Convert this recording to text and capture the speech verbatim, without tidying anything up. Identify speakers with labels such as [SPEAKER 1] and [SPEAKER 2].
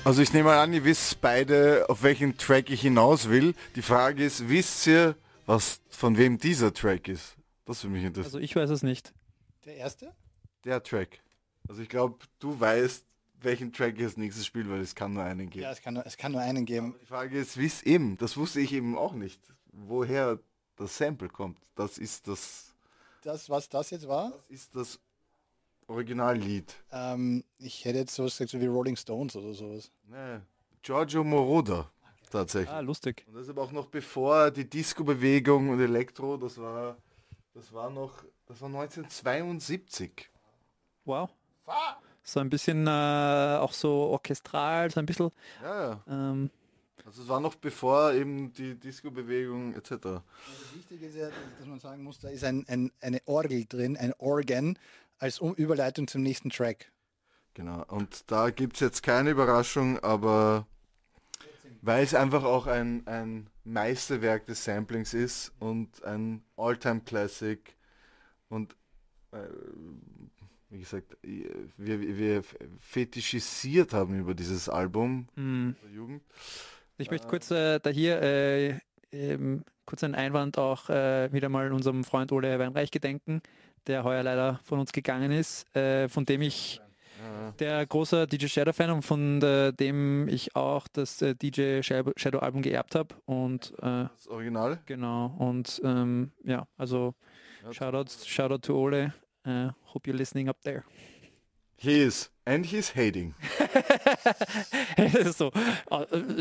[SPEAKER 1] Also ich nehme mal an, ihr wisst beide, auf welchen Track ich hinaus will. Die Frage ist, wisst ihr, was von wem dieser Track ist? Das würde mich interessieren.
[SPEAKER 2] Also ich weiß es nicht.
[SPEAKER 3] Der erste?
[SPEAKER 1] Der Track. Also ich glaube, du weißt, welchen Track ich als nächstes spiele, weil es kann nur einen geben.
[SPEAKER 3] Ja, es kann nur, es kann nur einen geben.
[SPEAKER 1] Aber die Frage ist, wisst eben, das wusste ich eben auch nicht, woher das Sample kommt. Das ist das,
[SPEAKER 3] Das, was das jetzt war,
[SPEAKER 1] das ist das Originallied.
[SPEAKER 3] ähm, ich hätte jetzt sowas gesagt, so wie Rolling Stones oder sowas.
[SPEAKER 1] Nee, Giorgio Moroder, tatsächlich.
[SPEAKER 2] Ah, lustig.
[SPEAKER 1] Und das ist aber auch noch bevor die Disco-Bewegung und Elektro, das war, das war noch, das war neunzehnhundertzweiundsiebzig.
[SPEAKER 2] Wow. So ein bisschen äh, auch so orchestral, so ein bisschen.
[SPEAKER 1] Ja, ja.
[SPEAKER 2] Ähm,
[SPEAKER 1] Also es war noch bevor eben die Disco-Bewegung et cetera.
[SPEAKER 3] Das Wichtige ist ja, dass man sagen muss, da ist ein, ein, eine Orgel drin, ein Organ, als um Überleitung zum nächsten Track.
[SPEAKER 1] Genau, und da gibt es jetzt keine Überraschung, aber weil es einfach auch ein, ein Meisterwerk des Samplings ist und ein All-Time-Classic und äh, wie gesagt, wir, wir fetischisiert haben über dieses Album
[SPEAKER 2] mh.
[SPEAKER 1] der Jugend.
[SPEAKER 2] Ich möchte kurz äh, da hier äh, ähm, kurz einen Einwand auch äh, wieder mal unserem Freund Ole Weinreich gedenken, der heuer leider von uns gegangen ist, äh, von dem ich
[SPEAKER 1] Ja.
[SPEAKER 2] der großer D J Shadow-Fan und von äh, dem ich auch das äh, D J Shadow-Album geerbt habe und äh,
[SPEAKER 1] Das Original?
[SPEAKER 2] genau und ähm, ja, also
[SPEAKER 1] Ja.
[SPEAKER 2] Shoutout, Shoutout to Ole, uh, hope you're listening up there.
[SPEAKER 1] He is, and he's hating.
[SPEAKER 2] so, äh,